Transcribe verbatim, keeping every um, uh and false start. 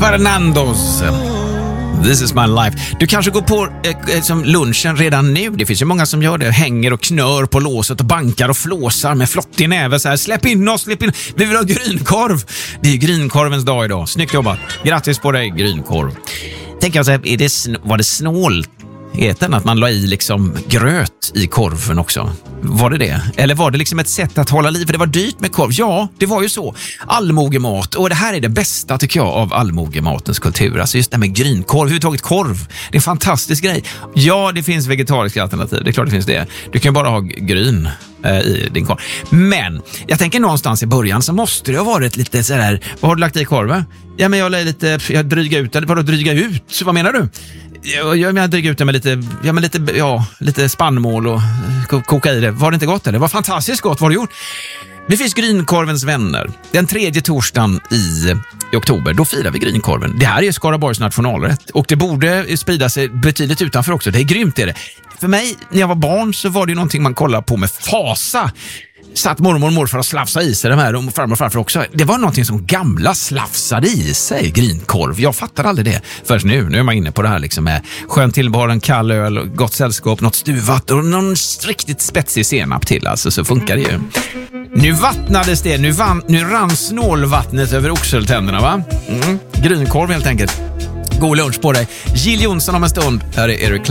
Fernandos. This is my life. Du kanske går på eh, som lunchen redan nu. Det finns ju många som gör det. Hänger och knör på låset och bankar och flåsar med flottig näve så här. Släpp in oss, släpp in. Vi vill ha grynkorv. Det är grynkorvens dag idag. Snyggt jobbat. Grattis på dig, grynkorv. Tänker jag så här, är det sn- var det snålt? Heten att man la i liksom gröt i korven också. Var det det? Eller var det liksom ett sätt att hålla liv? För det var dyrt med korv. Ja, det var ju så. Allmogemat. Och det här är det bästa tycker jag av allmogematens kultur. Alltså just det här med grynkorv. Överhuvudtaget korv. Det är en fantastisk grej. Ja, det finns vegetariska alternativ. Det är klart det finns det. Du kan bara ha gryn eh, i din korv. Men jag tänker någonstans i början så måste det ha varit lite så här. Vad har du lagt i korven? Ja, men jag la lite, jag dryga ut. Eller vadå dryga ut? Så vad menar du? Jag, jag, jag dryga ut det med lite, ja, med lite, ja, lite spannmål och koka i det. Var det inte gott eller? Det var fantastiskt gott. Vad har du gjort? Vi finns grynkorvens vänner. Den tredje torsdagen i, i oktober, då firar vi grynkorven. Det här är Skaraborgs nationalrätt. Och det borde sprida sig betydligt utanför också. Det är grymt är det. För mig, när jag var barn så var det ju någonting man kollade på med fasa. Satt mormor och morfar och slafsade i sig de här och farmor och farfar också. Det var någonting som gamla slafsade i sig, grynkorv. Jag fattar aldrig det först nu. Nu är man inne på det här liksom med skön tillbehör, en kall öl, gott sällskap, något stuvat och någon riktigt spetsig senap till. Alltså så funkar det ju. Nu vattnades det. Nu, vann, nu rann snålvattnet över oxeltänderna, va? Mm. Grynkorv helt enkelt. God lunch på dig. Jill Johnson om en stund. Här är Eric